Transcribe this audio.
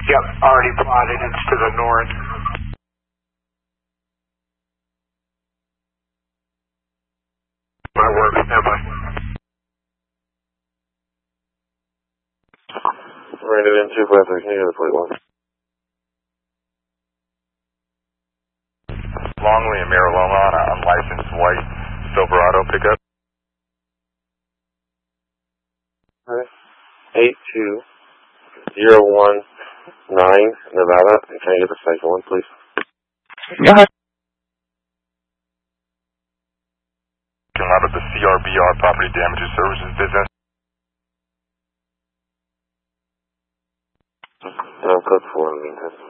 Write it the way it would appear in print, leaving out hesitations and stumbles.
Yep, already plotted. It's to the north. My work, standby. Ran it in 253, can you get the fleet one? Longley and Mariloma on an unlicensed white Silverado pickup. Okay. 82019 Nevada. And can I get the second one, please? Go ahead. Out of the CRBR Property Damages Services business. No, code 4 in the meantime.